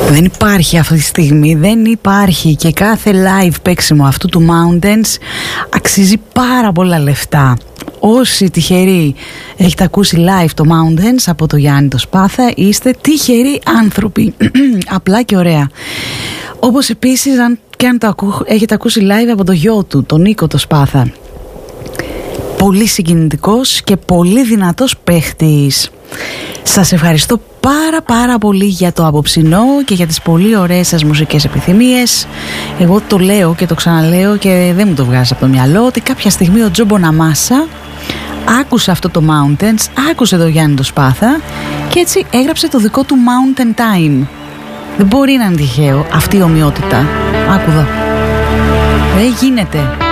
Δεν υπάρχει αυτή τη στιγμή, δεν υπάρχει, και κάθε live παίξιμο αυτού του Mountains αξίζει πάρα πολλά λεφτά. Όσοι τυχεροί έχετε ακούσει live το Mountains από το Γιάννη το Σπάθα, είστε τυχεροί άνθρωποι. Απλά και ωραία. Όπως επίσης αν το έχετε ακούσει live από το γιο του, τον Νίκο το Σπάθα. Πολύ συγκινητικός και πολύ δυνατός παίχτης. Σας ευχαριστώ πάρα πολύ για το απόψινό και για τις πολύ ωραίες σας μουσικές επιθυμίες. Εγώ το λέω και το ξαναλέω και δεν μου το βγάζει από το μυαλό, ότι κάποια στιγμή ο Τζο Μποναμάσα άκουσε αυτό το Mountains, άκουσε το Γιάννη το Σπάθα και έτσι έγραψε το δικό του Mountain Time. Δεν μπορεί να είναι τυχαίο αυτή η ομοιότητα. Άκου εδώ. Δεν γίνεται.